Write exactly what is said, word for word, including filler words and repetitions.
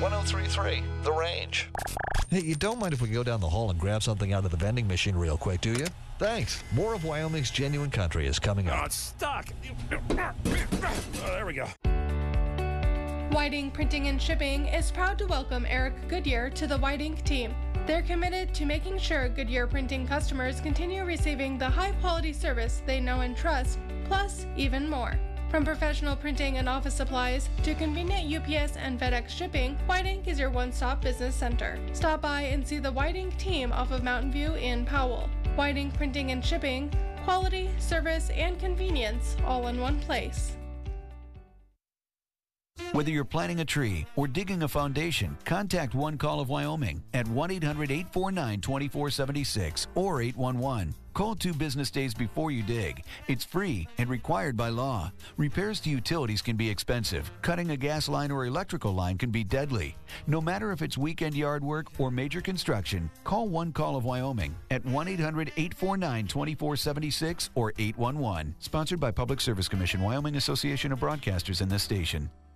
one oh three point three, The Range. Hey, you don't mind if we go down the hall and grab something out of the vending machine real quick, do you? Thanks. More of Wyoming's Genuine Country is coming Oh, up. it's stuck. Oh, there we go. Whiting Printing and Shipping is proud to welcome Eric Goodyear to the Whiting team. They're committed to making sure Goodyear Printing customers continue receiving the high-quality service they know and trust, plus even more. From professional printing and office supplies to convenient U P S and FedEx shipping, Whiting is your one-stop business center. Stop by and see the Whiting team off of Mountain View in Powell. Whiting Printing and Shipping, quality, service, and convenience all in one place. Whether you're planting a tree or digging a foundation, contact One Call of Wyoming at one eight hundred, eight four nine, two four seven six or eight one one. Call two business days before you dig. It's free and required by law. Repairs to utilities can be expensive. Cutting a gas line or electrical line can be deadly. No matter if it's weekend yard work or major construction, call One Call of Wyoming at one eight hundred, eight four nine, two four seven six or eight one one. Sponsored by Public Service Commission, Wyoming Association of Broadcasters, and this station.